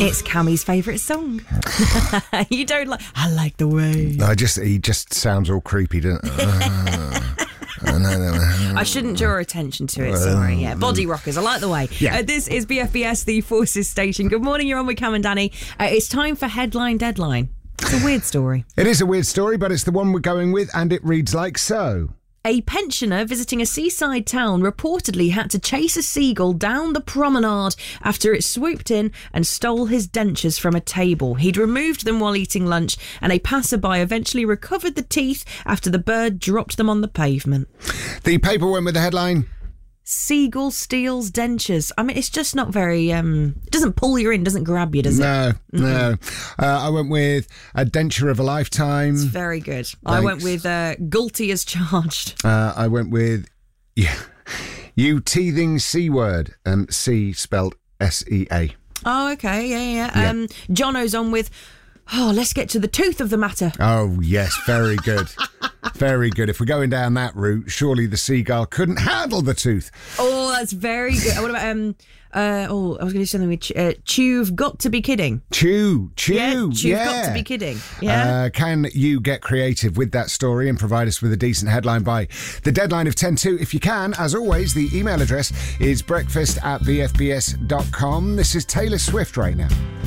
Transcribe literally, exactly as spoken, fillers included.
It's Cammy's favourite song. You don't like... I like the way... I just He just sounds all creepy, doesn't it? I shouldn't draw attention to it, sorry. Yeah, Body Rockers, I like the way. Yeah. Uh, this is B F B S, the Forces Station. Good morning, you're on with Cam and Danny. Uh, it's time for Headline Deadline. It's a weird story. It is a weird story, but it's the one we're going with, and it reads like so. A pensioner visiting a seaside town reportedly had to chase a seagull down the promenade after it swooped in and stole his dentures from a table. He'd removed them while eating lunch, and a passerby eventually recovered the teeth after the bird dropped them on the pavement. The paper went with the headline... Seagull steals dentures. I mean, it's just not very... Um, it doesn't pull you in, doesn't grab you, does it? No, no. Uh, I went with a denture of a lifetime. It's very good. Thanks. I went with uh, Gulty as charged. Uh, I went with... Yeah, you teething C word. Um, C spelled S E A. Oh, okay. Yeah, yeah. yeah. Um, Jono's on with... Oh, let's get to the tooth of the matter. Oh, yes, very good. Very good. If we're going down that route, surely the seagull couldn't handle the tooth. Oh, that's very good. What about, um, uh, oh, I was going to do something with, uh, Chew've got to be kidding. Chew, chew, yeah. Chew've yeah. got to be kidding. Yeah. Uh, can you get creative with that story and provide us with a decent headline by the deadline of ten to? If you can, as always, the email address is breakfast at b f b s dot com. This is Taylor Swift right now.